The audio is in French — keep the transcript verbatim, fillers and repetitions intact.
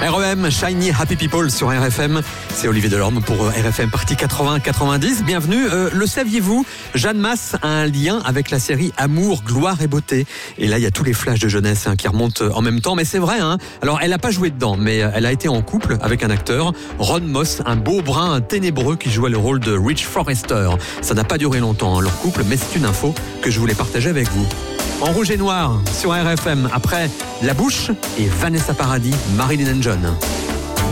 R E M, Shiny Happy People sur R F M. C'est Olivier Delorme pour R F M partie quatre-vingts quatre-vingt-dix. Bienvenue. Euh, le saviez-vous, Jeanne Masse a un lien avec la série Amour, Gloire et Beauté. Et là, il y a tous les flashs de jeunesse hein, qui remontent en même temps. Mais c'est vrai, hein. Alors, elle n'a pas joué dedans, mais elle a été en couple avec un acteur, Ron Moss, un beau brun ténébreux qui jouait le rôle de Rich Forrester. Ça n'a pas duré longtemps, hein, leur couple, mais c'est une info que je voulais partager avec vous. En rouge et noir sur R F M, après La Bouche et Vanessa Paradis, Marilyn and John.